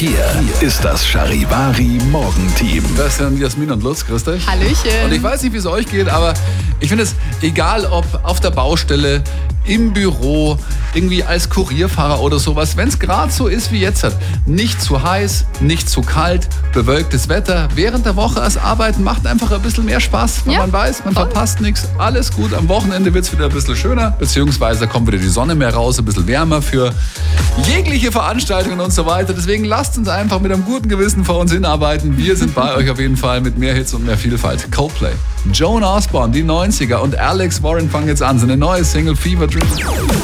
Hier ist das Charivari Morgenteam. Das sind Jasmin und Lutz, grüß dich. Hallöchen. Und ich weiß nicht, wie es euch geht, aber ich finde es, egal ob auf der Baustelle, im Büro, irgendwie als Kurierfahrer oder sowas, wenn es gerade so ist wie jetzt, nicht zu heiß, nicht zu kalt, bewölktes Wetter, während der Woche als Arbeiten macht einfach ein bisschen mehr Spaß, weil man weiß, man verpasst nichts, alles gut, am Wochenende wird es wieder ein bisschen schöner, beziehungsweise kommt wieder die Sonne mehr raus, ein bisschen wärmer für jegliche Veranstaltungen und so weiter. Deswegen lasst uns einfach mit einem guten Gewissen vor uns hinarbeiten. Wir sind bei euch auf jeden Fall mit mehr Hits und mehr Vielfalt. Coldplay, Joan Osborne, die 90er und Alex Warren fangen jetzt an. Seine neue Single Fever Dream.